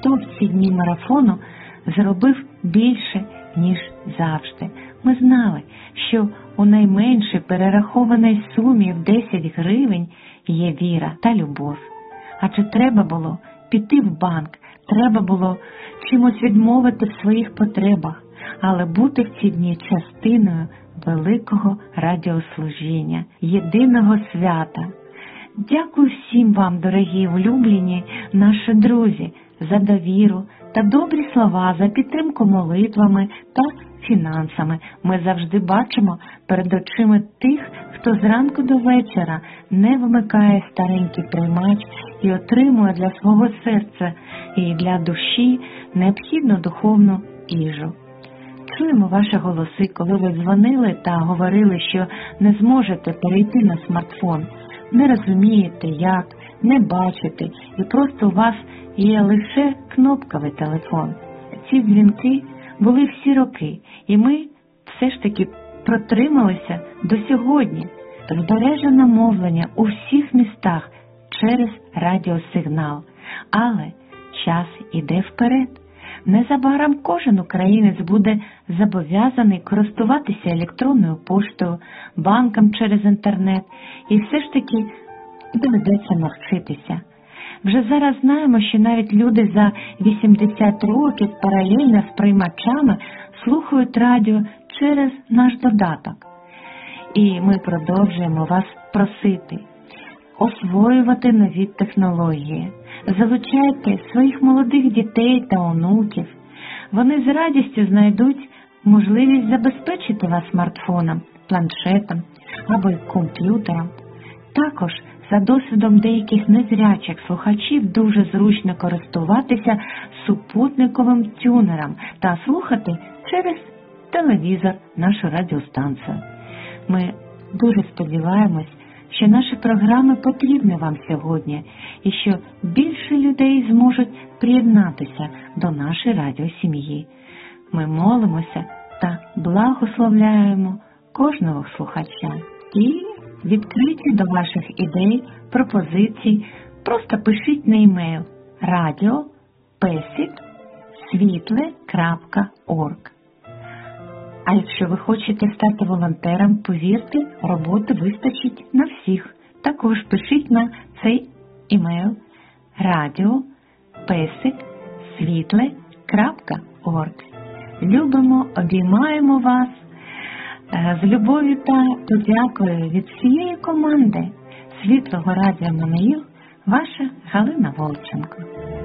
хто в ці дні марафону зробив більше, ніж завжди. Ми знали, що у найменшій перерахованій сумі в 10 гривень є віра та любов. Адже треба було піти в банк, треба було чимось відмовити в своїх потребах, але бути в ці дні частиною великого радіослужіння, єдиного свята. Дякую всім вам, дорогі улюблені наші друзі, за довіру та добрі слова, за підтримку молитвами та фінансами. Ми завжди бачимо перед очима тих, хто зранку до вечора не вимикає старенький приймач і отримує для свого серця і для душі необхідну духовну їжу. Чуємо ваші голоси, коли ви дзвонили та говорили, що не зможете перейти на смартфон, не розумієте як, не бачите, і просто у вас є лише кнопковий телефон. Ці дзвінки були всі роки, і ми все ж таки протрималися до сьогодні. Збережено мовлення у всіх містах через радіосигнал. Але час іде вперед. Незабаром кожен українець буде зобов'язаний користуватися електронною поштою, банком через інтернет, і все ж таки доведеться навчитися. Вже зараз знаємо, що навіть люди за 80 років паралельно з приймачами слухають радіо через наш додаток. І ми продовжуємо вас просити освоювати нові технології. Залучайте своїх молодих дітей та онуків. Вони з радістю знайдуть можливість забезпечити вас смартфоном, планшетом або комп'ютером. Також за досвідом деяких незрячих слухачів дуже зручно користуватися супутниковим тюнером та слухати через телевізор нашу радіостанцію. Ми дуже сподіваємось, що наші програми потрібні вам сьогодні і що більше людей зможуть приєднатися до нашої радіосім'ї. Ми молимося та благословляємо кожного слухача. І відкриті до ваших ідей, пропозицій, просто пишіть на емейл radio@svitle.org. А якщо ви хочете стати волонтером, повірте, роботи вистачить на всіх. Також пишіть на цей емейл radio@svitle.org. Любимо, обіймаємо вас з любов'ю та подякою від всієї команди Світлого радіо Манаїл, ваша Галина Волченко.